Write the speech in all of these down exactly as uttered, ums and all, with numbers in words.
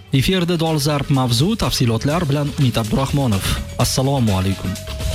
Efirda dolzarb mavzu, tafsilotlar bilan Umid Abdurahmonov. Assalomu alaykum.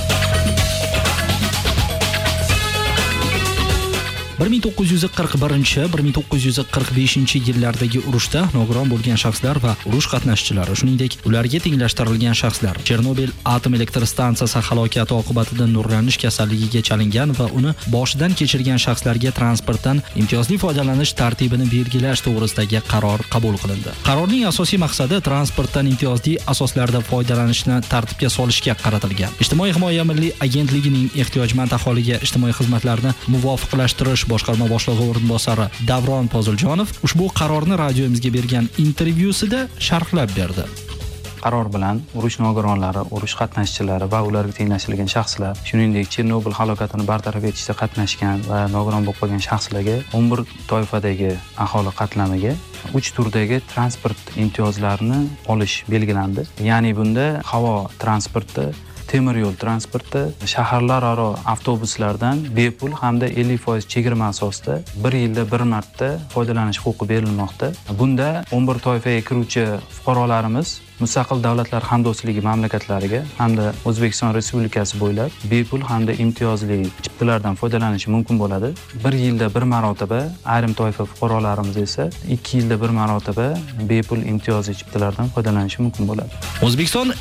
bir ming to'qqiz yuz qirq birinchi - bir ming to'qqiz yuz qirq beshinchi yillardagi urushda nogiron bo'lgan shaxslar va urush qatnashchilari, shuningdek, ularga tenglashtirilgan shaxslar Chernobil atom elektr stansiyasi halokati oqibatida nurlanish kasalligiga chalingan va uni boshidan kechirgan shaxslarga transportdan imtiyozli foydalanish tartibini belgilash to'g'risidagi qaror qabul qilindi. Qarorning asosiy maqsadi transportdan imtiyozli asoslarda foydalanishni tartibga solishga qaratilgan. Ijtimoiy himoya milliy agentligining ehtiyojmand aholiga ijtimoiy xizmatlarni muvofiqlashtirish boshqarma boshlig'i o'rinbosari Davron Poziljonov ushbu qarorni radiomizga bergan intervyusida sharhlab berdi. Qaror bilan urush nogironlari, urush qatnashchilari va ularga tenglashtirilgan shaxslar, shuningdek Chernobil halokatini bartaraf etishda qatnashgan va nogiron bo'lib qolgan shaxslarga o'n bir toifadagi aholi qatlamiga uch turdagi transport imtiyozlarini olish belgilandi. Ya'ni bunda havo transporti, temir yo'l transporti, shaharlararo avtobuslardan bepul hamda ellik foiz chegirma asosida bir yilda bir marta foydalanish huquqi berilmoqda. Bunda o'n bir toifaga kiruvchi fuqarolarimiz mustaqil davlatlar hamdo'stligi mamlakatlariga hamda O'zbekiston Respublikasi bo'ylab bepul hamda imtiyozli chiptalardan foydalanishi mumkin bo'ladi. Bir yilda bir marotaba, ayrim toifa fuqarolarimiz esa ikki yilda bir marotaba bepul imtiyozli chiptalardan foydalanishi mumkin bo'ladi. O'zbekiston